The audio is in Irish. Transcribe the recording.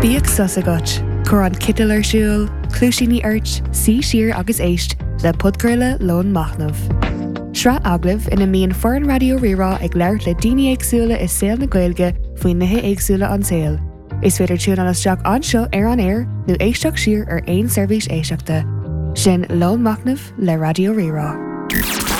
Bíag susagat, chur an citil ar siúl, clúisíní airt, sí siar agus éist le podgurla lón machnamh. Sra aglah ina míon foran radio rirá ag leirt le daoine éagsúla is saoil na Gaeilge faoin nithe éagsúla an saoil. Is féidir tún an isteach anseo ar an air nó éisteach siar ar aon seirbhís éisteachta. Sin lón machnamh le radio rirá.